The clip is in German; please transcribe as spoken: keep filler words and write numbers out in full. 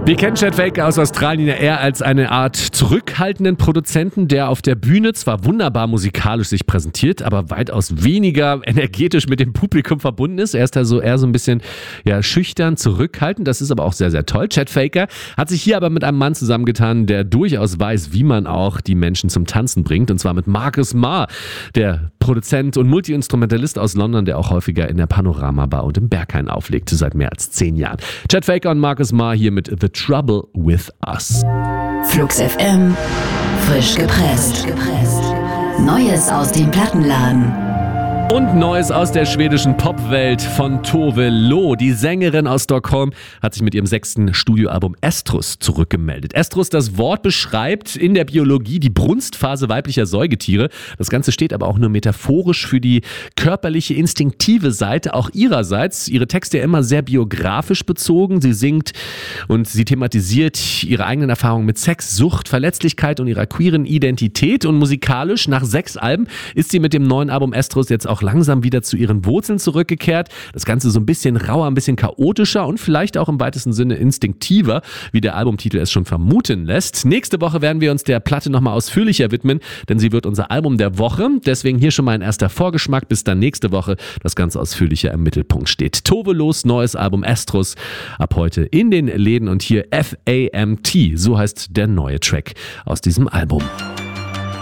Wir kennen Chet Faker aus Australien ja eher als eine Art zurückhaltenden Produzenten, der auf der Bühne zwar wunderbar musikalisch sich präsentiert, aber weitaus weniger energetisch mit dem Publikum verbunden ist. Er ist da so eher so ein bisschen ja, schüchtern, zurückhaltend. Das ist aber auch sehr, sehr toll. Chet Faker hat sich hier aber mit einem Mann zusammengetan, der durchaus weiß, wie man auch die Menschen zum Tanzen bringt. Und zwar mit Marcus Marr, der Produzent und Multi-Instrumentalist aus London, der auch häufiger in der Panorama Bar und im Berghain auflegt, seit mehr als zehn Jahren. Chet Faker und Marcus Marr hier mit The Trouble with Us. Flux F M, frisch gepresst. Neues aus dem Plattenladen. Und Neues aus der schwedischen Popwelt von Tove Lo. Die Sängerin aus Stockholm hat sich mit ihrem sechsten Studioalbum Estrus zurückgemeldet. Estrus, das Wort beschreibt in der Biologie die Brunstphase weiblicher Säugetiere. Das Ganze steht aber auch nur metaphorisch für die körperliche, instinktive Seite, auch ihrerseits. Ihre Texte ja immer sehr biografisch bezogen. Sie singt und sie thematisiert ihre eigenen Erfahrungen mit Sex, Sucht, Verletzlichkeit und ihrer queeren Identität. Und musikalisch, nach sechs Alben, ist sie mit dem neuen Album Estrus jetzt auch langsam wieder zu ihren Wurzeln zurückgekehrt. Das Ganze so ein bisschen rauer, ein bisschen chaotischer und vielleicht auch im weitesten Sinne instinktiver, wie der Albumtitel es schon vermuten lässt. Nächste Woche werden wir uns der Platte nochmal ausführlicher widmen, denn sie wird unser Album der Woche. Deswegen hier schon mal ein erster Vorgeschmack, bis dann nächste Woche das Ganze ausführlicher im Mittelpunkt steht. Tove Los neues Album Estrus ab heute in den Läden und hier F A M T, so heißt der neue Track aus diesem Album.